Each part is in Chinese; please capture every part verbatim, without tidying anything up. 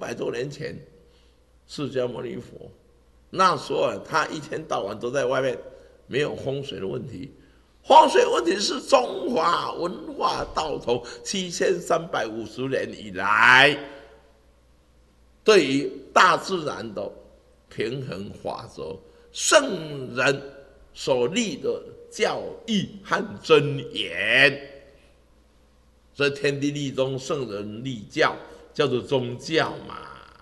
百多年前，释迦牟尼佛那时候他一天到晚都在外面，没有风水的问题。风水问题是中华文化道统七千三百五十年以来，对于大自然的平衡法则，圣人所立的教义和真言。所以天地立宗，圣人立教，叫做宗教嘛。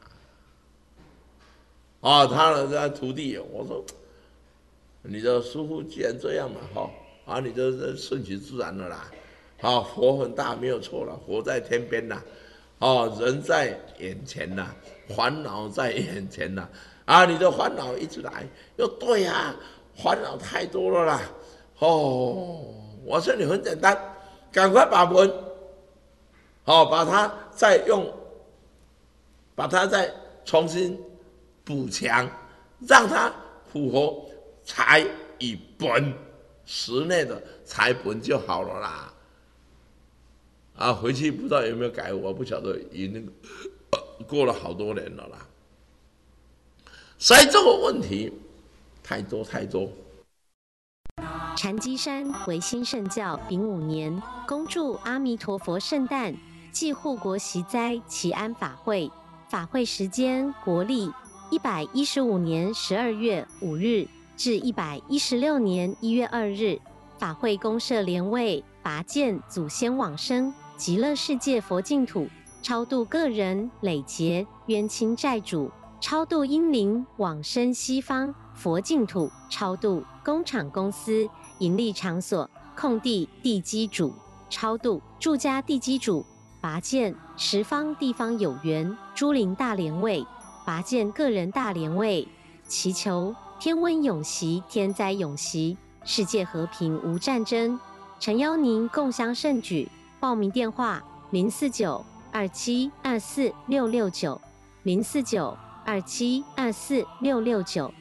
啊，他的徒弟，我说你的师父既然这样嘛，哈，啊，你就顺其自然了啦。啊，佛很大没有错了，佛在天边啦，哦，人在眼前啦，烦恼在眼前啦。啊，你的烦恼一直来，又对啊，烦恼太多了啦。哦，我说你很简单，赶快把门。好、哦，把它再用，把它再重新补强，让它符合财与本室内的财本就好了啦。啊，回去不知道有没有改，我不晓得，已经过了好多年了啦。所以这个问题太多太多。 禅机山维新圣教丙午年，恭祝阿弥陀佛圣诞暨护国息灾祈安法会。法会时间国历一百一十五年十二月五日至一百一十六年一月二日。法会公设莲位，拔见祖先往生极乐世界佛净土，超度个人累劫冤亲债主，超度阴灵往生西方佛净土，超度工厂公司盈利场所空地地基主，超度住家地基主，拔见十方地方有缘诸灵大莲位，拔见个人大莲位，祈求天温永息，天灾永息，世界和平无战争。诚邀您共襄盛举，报名电话零四九二七二四六六九零四九二七二四六六九。